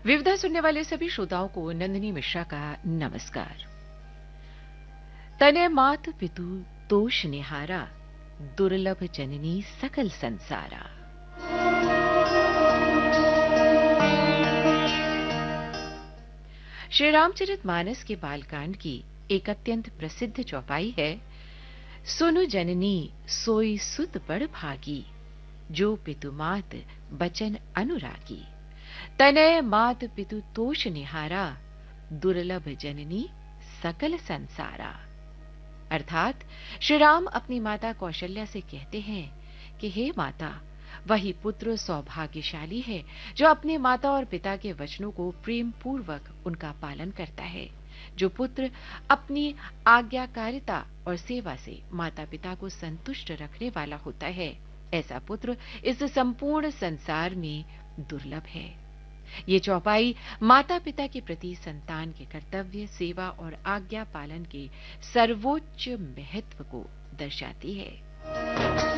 विविधा सुनने वाले सभी श्रोताओं को नंदिनी मिश्रा का नमस्कार। तने मात पितु तोष निहारा, दुर्लभ जननी सकल संसारा। श्री रामचरितमानस के बालकांड की एक अत्यंत प्रसिद्ध चौपाई है, सुनु जननी सोई सुत बड़ भागी, जो पितु मात बचन अनुरागी। तनय मात पितु तोष निहारा, दुर्लभ जननी सकल संसारा। अर्थात श्री राम अपनी माता कौशल्या से कहते हैं कि हे माता, वही पुत्र सौभाग्यशाली है जो अपने माता और पिता के वचनों को प्रेम पूर्वक उनका पालन करता है। जो पुत्र अपनी आज्ञाकारिता और सेवा से माता पिता को संतुष्ट रखने वाला होता है, ऐसा पुत्र इस संपूर्ण संसार में दुर्लभ है। ये चौपाई माता पिता के प्रति संतान के कर्तव्य, सेवा और आज्ञा पालन के सर्वोच्च महत्व को दर्शाती है।